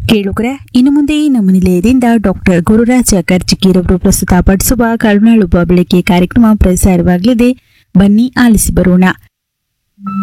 ಕೇಳುಗರೆ ಇನ್ನು ಮುಂದೆ ನಮ್ಮ ನಿಲಯದಿಂದ ಡಾಕ್ಟರ್ ಗುರುರಾಜ ಕರ್ಜಿಗಿರವರು ಪ್ರಸ್ತುತಪಡಿಸುವ ಕರುಣಾಳುಬ ಬೆಳಗ್ಗೆ ಕಾರ್ಯಕ್ರಮ ಪ್ರಸಾರವಾಗಲಿದೆ. ಬನ್ನಿ ಆಲಿಸಿ ಬರೋಣ.